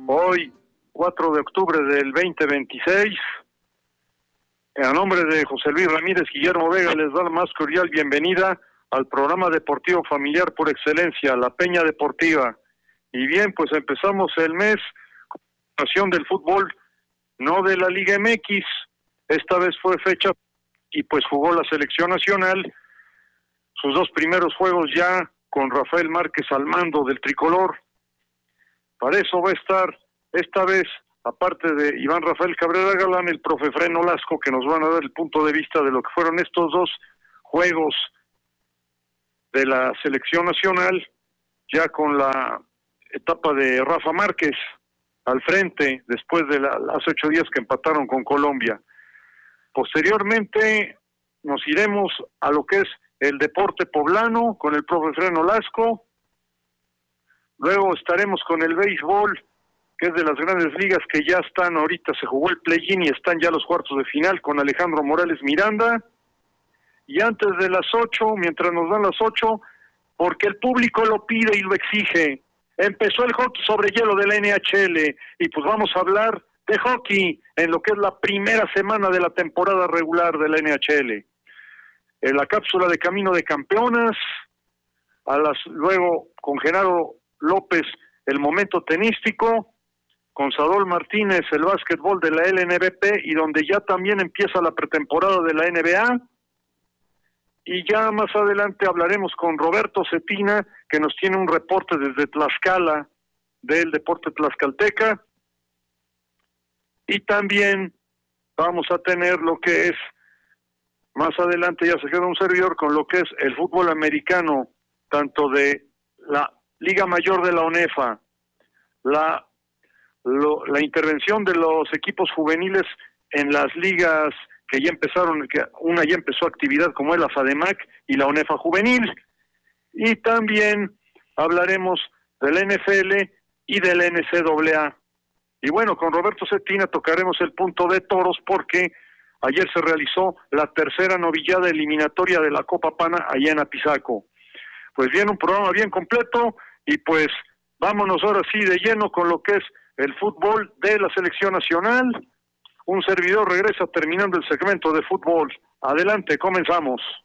Hoy, 4 de octubre del 2026, a nombre de José Luis Ramírez, Guillermo Vega les da la más cordial bienvenida al programa deportivo familiar por excelencia, La Peña Deportiva. Y bien, pues empezamos el mes con la pasión del fútbol, no de la Liga MX. Esta vez fue fecha y pues jugó la selección nacional sus dos primeros juegos ya con Rafael Márquez al mando del tricolor. Para eso va a estar esta vez, aparte de Iván Rafael Cabrera Galán, el profe Fren Olasco, que nos van a dar el punto de vista de lo que fueron estos dos juegos de la selección nacional, ya con la etapa de Rafa Márquez al frente, después de hace 8 días que empataron con Colombia. Posteriormente nos iremos a lo que es el deporte poblano con el profe Fren Olasco. Luego estaremos con el béisbol, que es de las grandes ligas que ya están, ahorita se jugó el play-in y están ya los cuartos de final con Alejandro Morales Miranda. Y antes de las 8, mientras nos dan las 8, porque el público lo pide y lo exige, empezó el hockey sobre hielo de la NHL y pues vamos a hablar de hockey en lo que es la primera semana de la temporada regular de la NHL. En la cápsula de Camino de Campeonas, luego con Genaro López el momento tenístico, con Sadol Martínez el básquetbol de la LNBP y donde ya también empieza la pretemporada de la NBA. Y ya más adelante hablaremos con Roberto Cetina, que nos tiene un reporte desde Tlaxcala del deporte tlaxcalteca. Y también vamos a tener lo que es, más adelante ya se queda un servidor con lo que es el fútbol americano, tanto de la Liga Mayor de la ONEFA, la intervención de los equipos juveniles en las ligas que ya empezaron, que una ya empezó actividad como es la FADEMAC y la ONEFA Juvenil, y también hablaremos del NFL y del NCAA. Y bueno, con Roberto Cetina tocaremos el punto de toros porque ayer se realizó la tercera novillada eliminatoria de la Copa Pana allá en Apizaco. Pues bien, un programa bien completo y pues vámonos ahora sí de lleno con lo que es el fútbol de la selección nacional. Un servidor regresa terminando el segmento de fútbol. Adelante, comenzamos.